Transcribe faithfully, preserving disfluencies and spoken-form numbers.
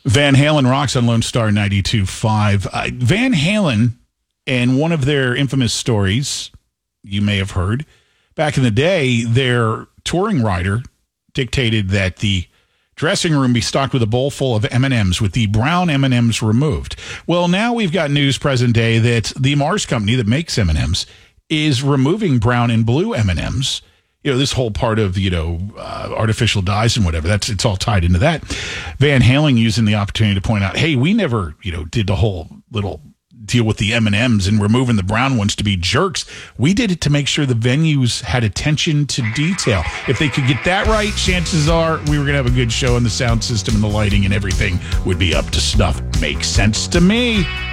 Van Halen rocks on Lone Star ninety-two point five. Uh, Van Halen, and one of their infamous stories, you may have heard, back in the day, their touring rider dictated that the dressing room be stocked with a bowl full of M and M's with the brown M and M's removed. Well, now we've got news present day that the Mars company that makes M and M's is removing brown and blue M and M's. You know, this whole part of, you know, uh, artificial dyes and whatever, that's it's all tied into that. Van Halen using the opportunity to point out, hey, we never, you know, did the whole little deal with the M and M's and removing the brown ones to be jerks. We did it to make sure the venues had attention to detail. If they could get that right, chances are we were going to have a good show, and the sound system and the lighting and everything would be up to snuff. Makes sense to me.